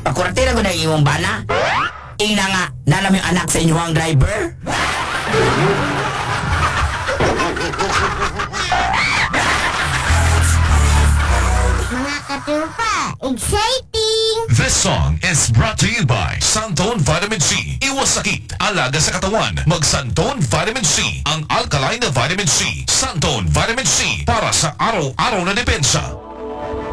Pakuratira ko na imong bana. Ina nga, nalam yung anak sa inyong driver. Mga katupa, exciting! This song is brought to you by Santon Vitamin C. Iwas sakit, alaga sa katawan. Mag Santon Vitamin C. Ang alkaline na vitamin C. Santon Vitamin C para sa araw-araw na depensa.